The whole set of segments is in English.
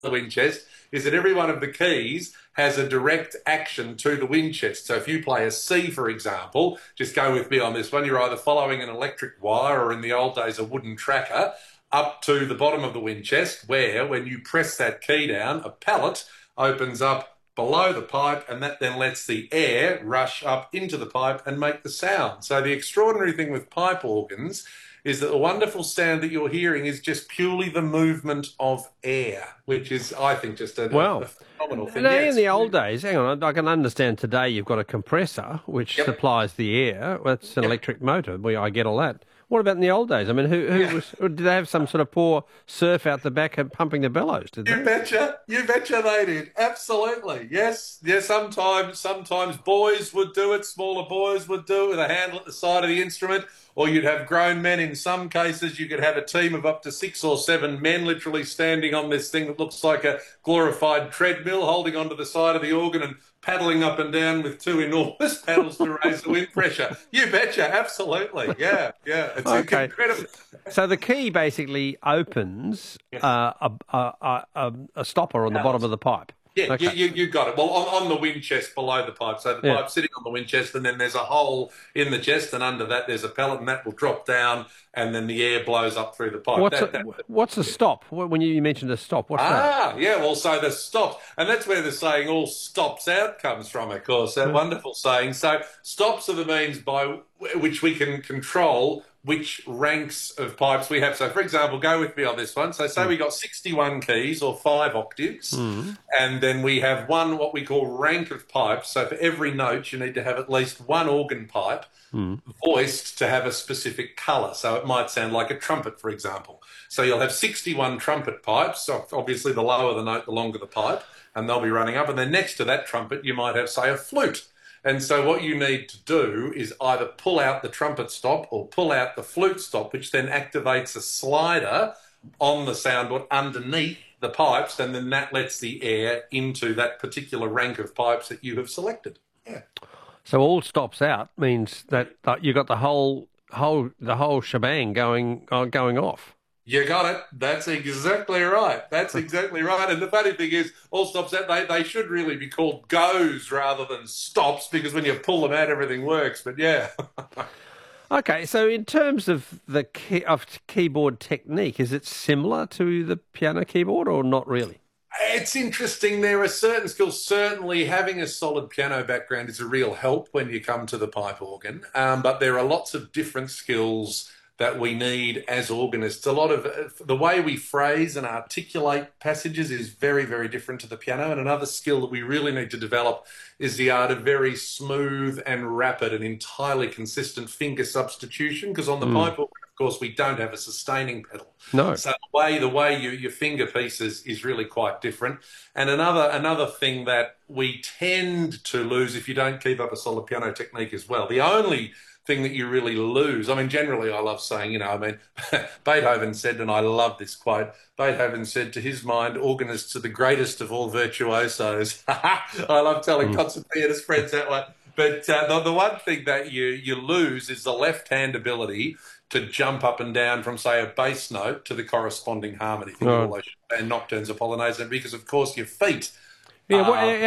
the wind chest is that every one of the keys has a direct action to the wind chest. So if you play a C, for example, just go with me on this one, you're either following an electric wire or in the old days a wooden tracker up to the bottom of the wind chest where when you press that key down, a pallet opens up below the pipe and that then lets the air rush up into the pipe and make the sound. So the extraordinary thing with pipe organs is that the wonderful sound that you're hearing is just purely the movement of air, which is, I think, just a phenomenal thing. Now, in the old days, hang on, I can understand today you've got a compressor which supplies the air. That's an electric motor. I get all that. What about in the old days? I mean, did they have some sort of poor surf out the back and pumping the bellows? Did they? You betcha they did. Absolutely. Yes. Sometimes boys would do it, smaller boys would do it with a handle at the side of the instrument, or you'd have grown men. In some cases, you could have a team of up to 6 or 7 men literally standing on this thing that looks like a glorified treadmill, holding onto the side of the organ and paddling up and down with 2 enormous paddles to raise the wind pressure. You betcha, absolutely. Yeah. It's incredible. So the key basically opens a stopper on the bottom of the pipe. Yeah, okay. you got it. Well, on the wind chest below the pipe. So the pipe's sitting on the wind chest and then there's a hole in the chest and under that there's a pellet and that will drop down and then the air blows up through the pipe. What's a stop? When you mentioned a stop, what's that? Well, so the stop. And that's where the saying all stops out comes from, of course, that wonderful saying. So stops are the means by which we can control which ranks of pipes we have. So, for example, go with me on this one. So say we got 61 keys or 5 octaves, and then we have one what we call rank of pipes. So for every note, you need to have at least one organ pipe voiced to have a specific colour. So it might sound like a trumpet, for example. So you'll have 61 trumpet pipes. So obviously, the lower the note, the longer the pipe, and they'll be running up. And then next to that trumpet, you might have, say, a flute. And so what you need to do is either pull out the trumpet stop or pull out the flute stop, which then activates a slider on the soundboard underneath the pipes, and then that lets the air into that particular rank of pipes that you have selected. Yeah. So all stops out means that you got the whole shebang going off. You got it. That's exactly right. And the funny thing is, all stops out, they should really be called goes rather than stops, because when you pull them out, everything works. But yeah. Okay, so in terms of the keyboard technique, is it similar to the piano keyboard or not really? It's interesting. There are certain skills. Certainly having a solid piano background is a real help when you come to the pipe organ. But there are lots of different skills that we need as organists. A lot of the way we phrase and articulate passages is very, very different to the piano. And another skill that we really need to develop is the art of very smooth and rapid and entirely consistent finger substitution, because on the pipe organ, of course, we don't have a sustaining pedal. No. So the way your finger piece is really quite different. And another thing that we tend to lose if you don't keep up a solid piano technique as well. The only thing that you really lose. I mean, generally I love saying, Beethoven said, and I love this quote, Beethoven said, to his mind, organists are the greatest of all virtuosos. I love telling concert pianist friends that one. But the one thing that you lose is the left-hand ability to jump up and down from, say, a bass note to the corresponding harmony. Think of all those and nocturnes or polonaises, because, of course, your feet... what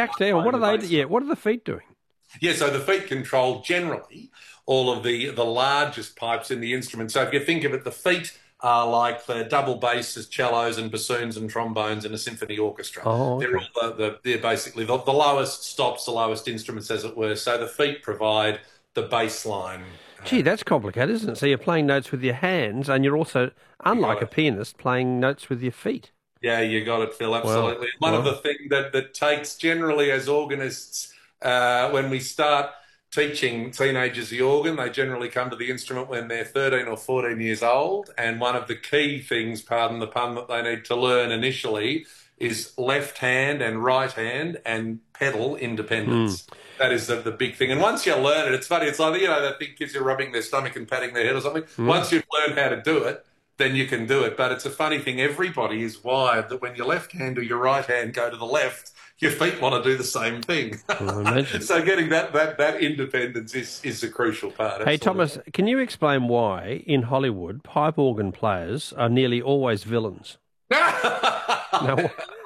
are the feet doing? Yeah, so the feet control generally all of the largest pipes in the instrument. So if you think of it, the feet are like the double basses, cellos and bassoons and trombones in a symphony orchestra. Oh, okay. They're basically the lowest stops, the lowest instruments, as it were. So the feet provide the bass line. Gee, that's complicated, isn't it? So you're playing notes with your hands and you're also, unlike a pianist, playing notes with your feet. Yeah, you got it, Phil, absolutely. One of the things that takes generally as organists, when we start teaching teenagers the organ, they generally come to the instrument when they're 13 or 14 years old, and one of the key things, pardon the pun, that they need to learn initially is left hand and right hand and pedal independence. That is the big thing. And once you learn it, it's funny, it's like, that thing kids are rubbing their stomach and patting their head or something. Once you've learned how to do it, then you can do it. But it's a funny thing, everybody is wired that when your left hand or your right hand go to the left, your feet want to do the same thing. So getting that independence is a crucial part. Hey, Thomas, can you explain why in Hollywood pipe organ players are nearly always villains? No.